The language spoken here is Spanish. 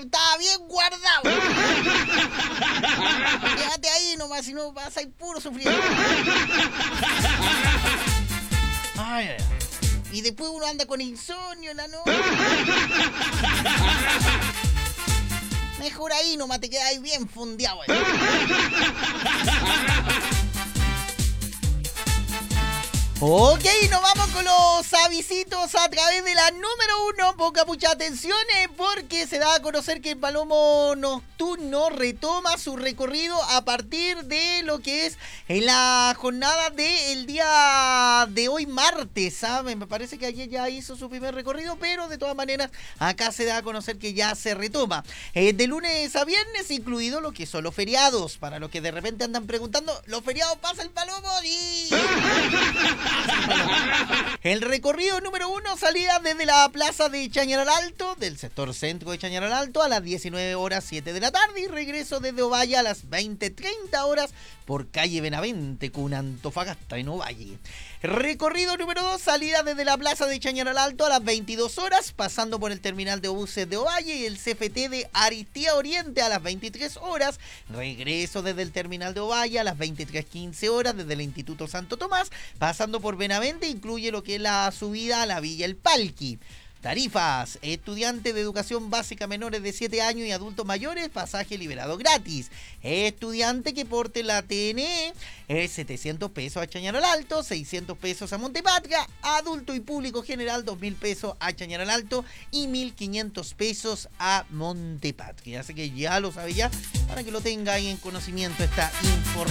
Estaba bien guardado. Quédate ahí nomás, si no vas a ir puro sufriendo. Ay, ay, ay. Y después uno anda con insomnio en la noche. Mejor ahí nomás te quedas ahí bien fundeado. Ok, nos vamos con los avisitos a través de la número 1. Ponga mucha atención porque se da a conocer que el Palomo Nocturno retoma su recorrido a partir de lo que es en la jornada del día de hoy martes, ¿saben? Me parece que ayer ya hizo su primer recorrido, pero de todas maneras acá se da a conocer que ya se retoma. De lunes a viernes, incluido lo que son los feriados. Para los que de repente andan preguntando, ¿los feriados pasa el Palomo? ¡Sí! El recorrido número 1, salida desde la plaza de Chañaral Alto, del sector centro de Chañaral Alto, a las 19 horas 7 de la tarde, y regreso desde Ovalle a las 20:30 horas por calle Benavente, con Antofagasta en Ovalle. Recorrido número 2, salida desde la plaza de Chañaral Alto a las 22 horas, pasando por el terminal de buses de Ovalle y el CFT de Aristía Oriente a las 23 horas, regreso desde el terminal de Ovalle a las 23:15 horas desde el Instituto Santo Tomás, pasando por Benavente, incluye lo que es la subida a la Villa El Palqui. Tarifas: estudiantes de educación básica menores de 7 años y adultos mayores, pasaje liberado gratis. Estudiante que porte la TNE, 700 pesos a Chañaral Alto, 600 pesos a Montepatria. Adulto y público general, 2.000 pesos a Chañaral Alto y 1.500 pesos a Montepatria. Así que ya lo sabe ya, para que lo tenga ahí en conocimiento esta información.